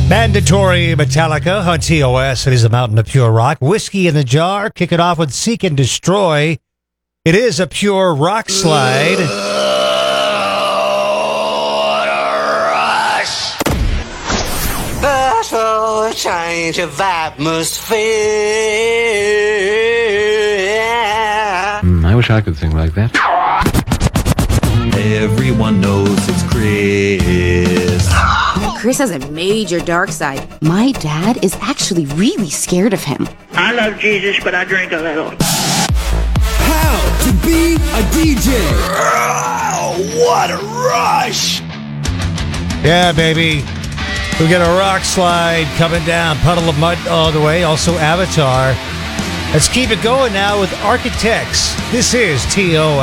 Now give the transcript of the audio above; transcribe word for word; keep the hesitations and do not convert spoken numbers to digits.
Mandatory Metallica on T O S. It is a mountain of pure rock. Whiskey in the jar. Kick it off with Seek and Destroy. It is a pure rock slide. Special change of atmosphere. Mm, I wish I could sing like that. Everyone knows it's Chris. Chris has a major dark side. My dad is actually really scared of him. I love Jesus, but I drink a little. How to be a D J. Oh, what a rush! Yeah, baby. We got a rock slide coming down. Puddle of Mud all the way. Also Avatar. Let's keep it going now with Architects. This is T O S.